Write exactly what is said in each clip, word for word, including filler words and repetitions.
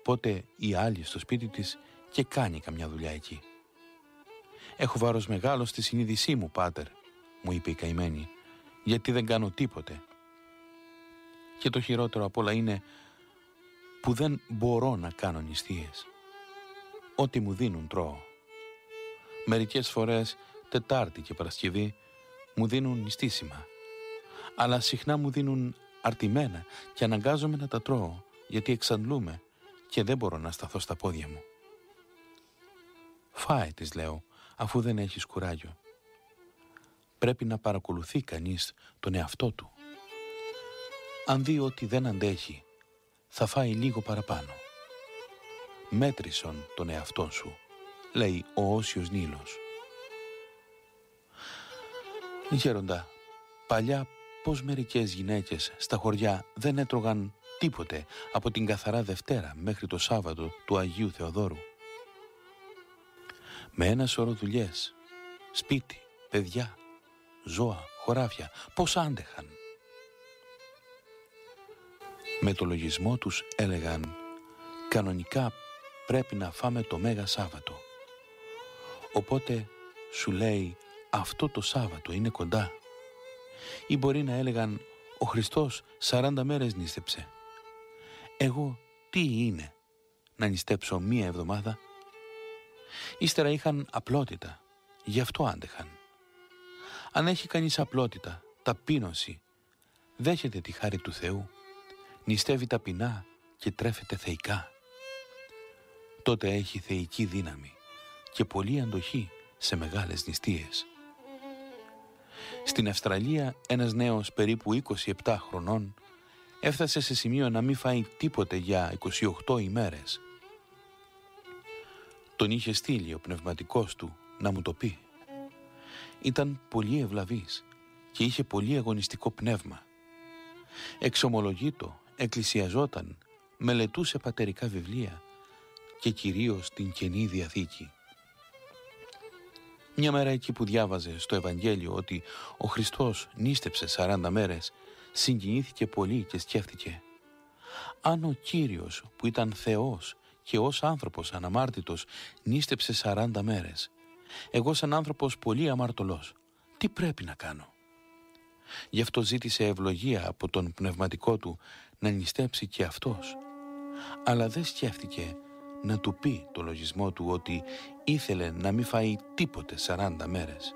πότε η άλλη στο σπίτι της και κάνει καμιά δουλειά εκεί. «Έχω βάρος μεγάλο στη συνείδησή μου, πάτερ», μου είπε η καημένη, «γιατί δεν κάνω τίποτε. Και το χειρότερο απ' όλα είναι που δεν μπορώ να κάνω νηστείες. Ό,τι μου δίνουν τρώω. Μερικές φορές Τετάρτη και Παρασκευή μου δίνουν νηστίσιμα, αλλά συχνά μου δίνουν αρτημένα και αναγκάζομαι να τα τρώω, γιατί εξαντλούμε και δεν μπορώ να σταθώ στα πόδια μου». «Φάε», της λέω, «αφού δεν έχεις κουράγιο». Πρέπει να παρακολουθεί κανείς τον εαυτό του. Αν δει ότι δεν αντέχει, θα φάει λίγο παραπάνω. «Μέτρησον τον εαυτόν σου», λέει ο Όσιος Νείλος. Γέροντα, παλιά πως μερικές γυναίκες στα χωριά δεν έτρωγαν τίποτε από την καθαρά Δευτέρα μέχρι το Σάββατο του Αγίου Θεοδόρου. Με ένα σωρό δουλειές, σπίτι, παιδιά, ζώα, χωράφια, πώς άντεχαν. Με το λογισμό τους έλεγαν «κανονικά πρέπει να φάμε το Μέγα Σάββατο». Οπότε σου λέει «αυτό το Σάββατο είναι κοντά». Ή μπορεί να έλεγαν «ο Χριστός σαράντα μέρες νήστεψε. Εγώ τι είναι να νηστέψω μία εβδομάδα». Ύστερα είχαν απλότητα, γι' αυτό άντεχαν. Αν έχει κανείς απλότητα, ταπείνωση, δέχεται τη χάρη του Θεού, νηστεύει ταπεινά και τρέφεται θεϊκά, τότε έχει θεϊκή δύναμη και πολλή αντοχή σε μεγάλες νηστείες. Στην Αυστραλία ένας νέος περίπου είκοσι επτά χρονών έφτασε σε σημείο να μην φάει τίποτε για είκοσι οκτώ ημέρες. Τον είχε στείλει ο πνευματικός του να μου το πει. Ήταν πολύ ευλαβής και είχε πολύ αγωνιστικό πνεύμα. Εξομολογείτο, εκκλησιαζόταν, μελετούσε πατερικά βιβλία και κυρίως την Καινή Διαθήκη. Μια μέρα εκεί που διάβαζε στο Ευαγγέλιο ότι ο Χριστός νήστεψε σαράντα μέρες, συγκινήθηκε πολύ και σκέφτηκε «αν ο Κύριος που ήταν Θεός και ως άνθρωπος αναμάρτητος νήστεψε σαράντα μέρες, εγώ σαν άνθρωπος πολύ αμαρτωλός, τι πρέπει να κάνω?» Γι' αυτό ζήτησε ευλογία από τον πνευματικό του να νηστέψει και αυτός, αλλά δεν σκέφτηκε να του πει το λογισμό του ότι ήθελε να μην φάει τίποτε σαράντα μέρες.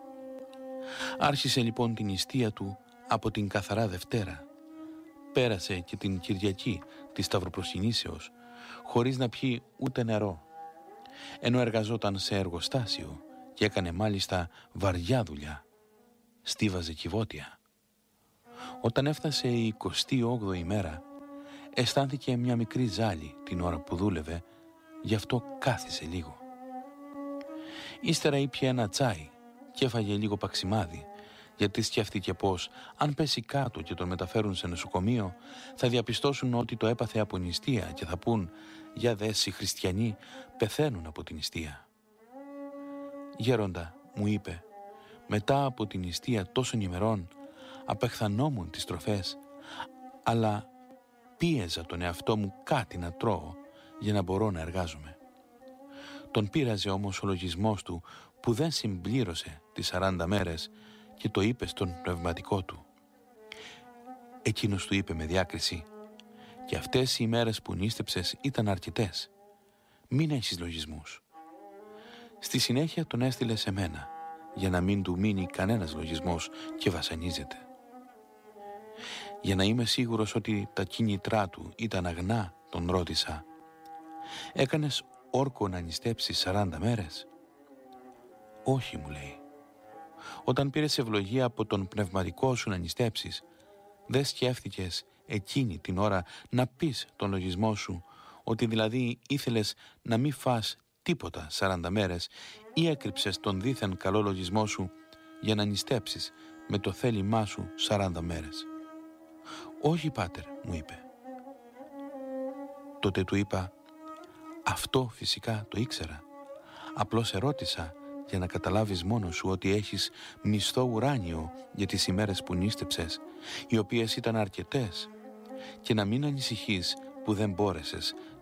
Άρχισε λοιπόν την νηστεία του από την καθαρά Δευτέρα. Πέρασε και την Κυριακή της Σταυροπροσκυνήσεως χωρίς να πιει ούτε νερό, ενώ εργαζόταν σε εργοστάσιο και έκανε μάλιστα βαριά δουλειά. Στίβαζε κυβότια. Όταν έφτασε η εικοστή όγδοη ημέρα, αισθάνθηκε μια μικρή ζάλη την ώρα που δούλευε, γι' αυτό κάθισε λίγο. Ύστερα ήπιε ένα τσάι και έφαγε λίγο παξιμάδι, γιατί σκέφτηκε πως αν πέσει κάτω και τον μεταφέρουν σε νοσοκομείο, θα διαπιστώσουν ότι το έπαθε από νηστεία και θα πούν «για δες, οι χριστιανοί πεθαίνουν από την νηστεία». «Γέροντα», μου είπε, «μετά από την νηστεία τόσων ημερών απεχθανόμουν τις τροφές, αλλά πίεζα τον εαυτό μου κάτι να τρώω για να μπορώ να εργάζομαι». Τον πείραζε όμως ο λογισμός του που δεν συμπλήρωσε τις σαράντα μέρες και το είπε στον πνευματικό του. Εκείνος του είπε με διάκριση «και αυτές οι ημέρες που νήστεψες ήταν αρκετές. Μην έχεις λογισμούς». Στη συνέχεια τον έστειλε σε μένα για να μην του μείνει κανένας λογισμός και βασανίζεται. Για να είμαι σίγουρος ότι τα κίνητρά του ήταν αγνά, τον ρώτησα «έκανες όρκο να νηστέψεις σαράντα μέρες?» «Όχι», μου λέει. «Όταν πήρες ευλογία από τον πνευματικό σου να νηστέψεις, δεν σκέφτηκες εκείνη την ώρα να πεις τον λογισμό σου ότι δηλαδή ήθελες να μην φας τίποτα σαράντα μέρες ή έκρυψες τον δίθεν καλό λογισμό σου για να νηστέψεις με το θέλημά σου σαράντα μέρες?» «Όχι, πάτερ», μου είπε. Τότε του είπα «αυτό φυσικά το ήξερα. Απλώς ερώτησα για να καταλάβεις μόνος σου ότι έχεις μισθό ουράνιο για τις ημέρες που νήστεψες, οι οποίες ήταν αρκετές, και να μην ανησυχείς που δεν μπόρεσες